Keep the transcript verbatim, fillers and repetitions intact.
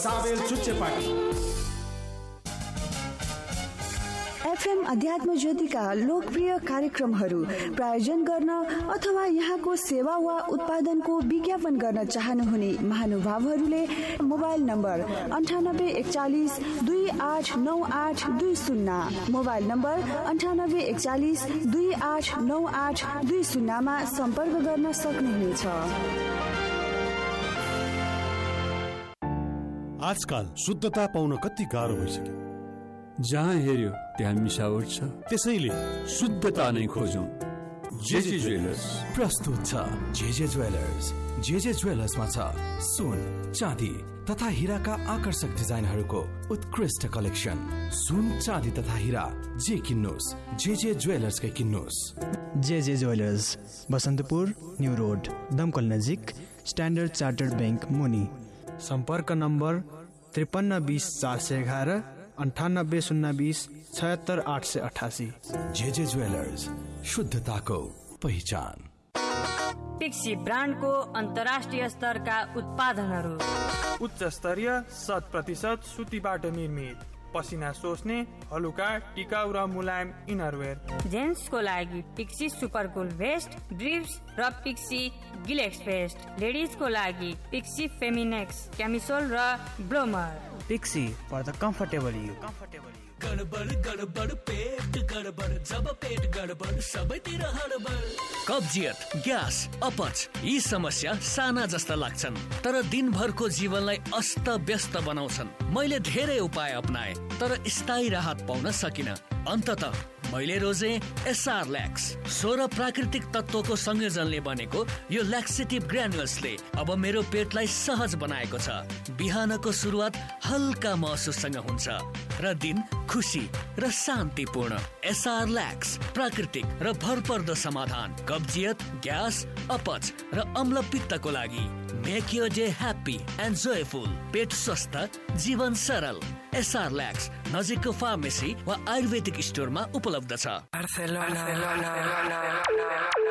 साबेल चुच्चे party. FM अध्यात्म ज्योतिका लोकप्रिय कार्यक्रमहरू प्रायोजन गर्न अथवा यहाँको सेवा वा उत्पादनको विज्ञापन गर्न चाहनुहुने महानुभावहरूले मोबाइल नम्बर अन्ठानब्बे एकचालिस दुई आठ नौ आठ दुई शून्य मोबाइल नम्बर अन्ठानब्बे एकचालिस दुई आठ नौ आठ दुई शून्यमा सम्पर्क गर्न सक्नुहुनेछ। आजकल शुद्धता पाउन कति गाह्रो भइसक्यो। जहाँ हेर्यो त्यहाँ मिसावट छ, त्यसैले शुद्धता नै खोजौं। जेजे ज्वेलर्स प्रस्तुत छ। JJ jewellers. जेजे ज्वेलर्समा छ सुन, चाँदी तथा हीराका आकर्षक डिजाइनहरूको उत्कृष्ट कलेक्सन। सुन, चाँदी तथा हीरा जे किन्नुस् JJ ज्वेलर्सकै किन्नुस्। JJ jewellers, Basantapur, new road, दमकल नजिक, स्ट्यान्डर्ड चार्टर्ड बैंक मुनि। सम्पर्क नम्बर त्रिपन्न बीस चार सय एघार अन्ठानब्बे शून्य बीस छयत्तर आठ सय अठासी। जेजे ज्वेलर्स, शुद्धताको पहिचान। पिक्सी ब्रान्डको अन्तर्राष्ट्रिय स्तरका उत्पादनहरू, उच्च स्तरीय शत प्रतिशत सुतीबाट निर्मित, पसिना सोच्ने हलुका टिकाउ र मुलायम इनरवेयर। जेन्ट्सको लागि पिक्सी सुपर कुल भेस्ट, ड्रिप्स र पिक्सी गिलेक्स भेस्ट। लेडिजको लागि पिक्सी फेमिनेक्स क्यामिसोल र ब्लोमर। Pixie for the comfortable you. गडबड गडबड पेट गडबड, जब पेट गडबड सबैतिर हडबड। कब्जियत, ग्यास, अपच यी समस्या साना जस्ता लाग्छन् तर दिनभरको जीवनलाई अस्त व्यस्त बनाउँछन्। मैले धेरै उपाय अपनाए तर स्थायी राहत पाउन सकिन। अन्ततः मैले रोजे एसआर ल्याक्स। सोह्र प्राकृतिक तत्वको संयोजनले बनेको यो ल्याक्सेटिभ ग्रानुल्सले अब मेरो पेटलाई सहज बनाएको छ। बिहानको सुरुवात हल्का महसुससँग हुन्छ र दिन खुसी र शान्तिपूर्ण। एसआर ल्याक्स प्राकृतिक र भरपर्दो समाधान कब्जियत, ग्यास, अपच र अम्लपित्तको लागि। Make your day happy and joyful. पेट स्वस्थ, जीवन सरल। एसआर ल्याक्स नजिकको फार्मेसी वा आयुर्वेदिक स्टोरमा उपलब्ध छ।